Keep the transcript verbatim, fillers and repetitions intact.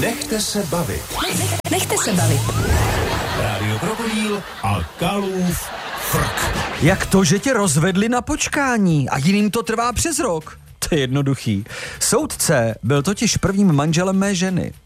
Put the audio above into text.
Nechte se bavit. Nechte se bavit. Rádio Krokodýl a Kalův frk. Jak to, že tě rozvedli na počkání a jiným to trvá přes rok? To je jednoduchý. Soudce byl totiž prvním manželem mé ženy.